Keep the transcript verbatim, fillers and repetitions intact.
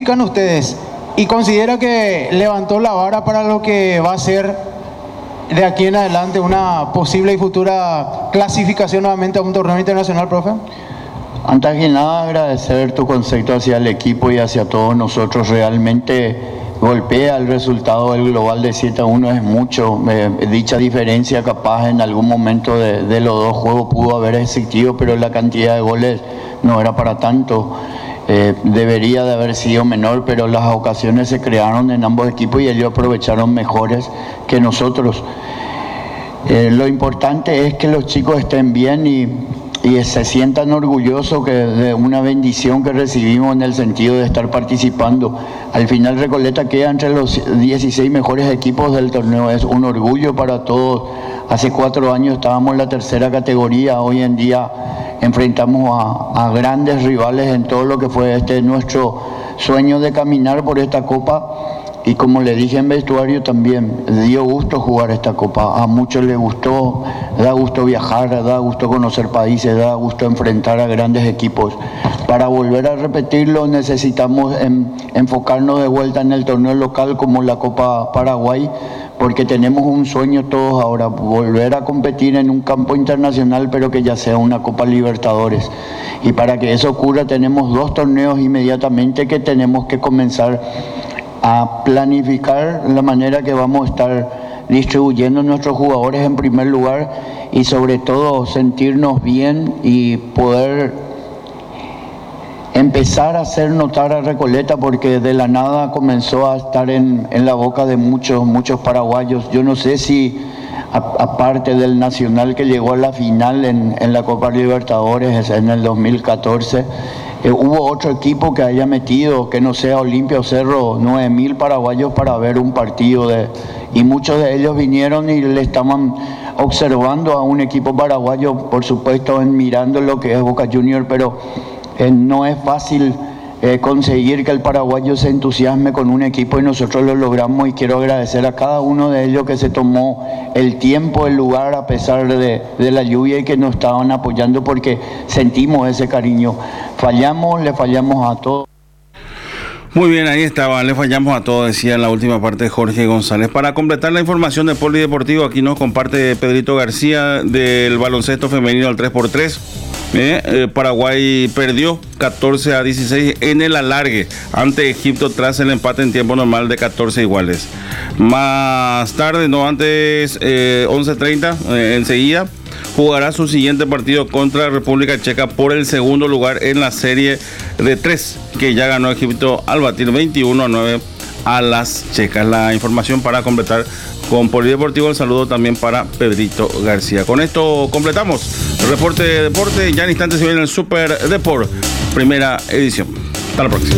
califican ustedes y considera que levantó la vara para lo que va a ser de aquí en adelante una posible y futura clasificación nuevamente a un torneo internacional, profe? Antes que nada, agradecer tu concepto hacia el equipo y hacia todos nosotros. Realmente golpea el resultado del global de siete a uno, es mucho. Eh, dicha diferencia capaz en algún momento de, de los dos juegos pudo haber existido, pero la cantidad de goles no era para tanto. Eh, debería de haber sido menor, pero las ocasiones se crearon en ambos equipos y ellos aprovecharon mejores que nosotros. Eh, lo importante es que los chicos estén bien y, y se sientan orgullosos que de una bendición que recibimos en el sentido de estar participando. Al final Recoleta queda entre los dieciséis mejores equipos del torneo, es un orgullo para todos. Hace cuatro años estábamos en la tercera categoría, hoy en día enfrentamos a, a grandes rivales en todo lo que fue este nuestro sueño de caminar por esta copa. Y como le dije en vestuario también, dio gusto jugar esta copa, a muchos les gustó, da gusto viajar, da gusto conocer países, da gusto enfrentar a grandes equipos. Para volver a repetirlo necesitamos en, enfocarnos de vuelta en el torneo local como la Copa Paraguay, porque tenemos un sueño todos ahora, volver a competir en un campo internacional, pero que ya sea una Copa Libertadores. Y para que eso ocurra tenemos dos torneos inmediatamente que tenemos que comenzar a planificar la manera que vamos a estar distribuyendo nuestros jugadores en primer lugar y sobre todo sentirnos bien y poder empezar a hacer notar a Recoleta, porque de la nada comenzó a estar en, en la boca de muchos, muchos paraguayos. Yo no sé si aparte del Nacional que llegó a la final en, en la Copa Libertadores en el dos mil catorce, Eh, hubo otro equipo que haya metido, que no sea Olimpia o Cerro, nueve mil paraguayos para ver un partido de, y muchos de ellos vinieron y le estaban observando a un equipo paraguayo, por supuesto en mirando lo que es Boca Juniors, pero eh, no es fácil eh, conseguir que el paraguayo se entusiasme con un equipo y nosotros lo logramos, y quiero agradecer a cada uno de ellos que se tomó el tiempo, el lugar a pesar de, de la lluvia y que nos estaban apoyando porque sentimos ese cariño. Fallamos, le fallamos a todos. Muy bien, ahí estaba, le fallamos a todos, decía en la última parte Jorge González. Para completar la información de Polideportivo, aquí nos comparte Pedrito García del baloncesto femenino al tres por tres. Eh, eh, Paraguay perdió catorce a dieciséis en el alargue ante Egipto tras el empate en tiempo normal de catorce iguales. Más tarde, no antes, eh, once treinta, eh, enseguida jugará su siguiente partido contra República Checa por el segundo lugar en la serie de tres que ya ganó Egipto al batir veintiuno a nueve a las checas. La información para completar con Polideportivo. El saludo también para Pedrito García. Con esto completamos el reporte de deporte. Ya en instantes se viene el Super Deport, primera edición. Hasta la próxima.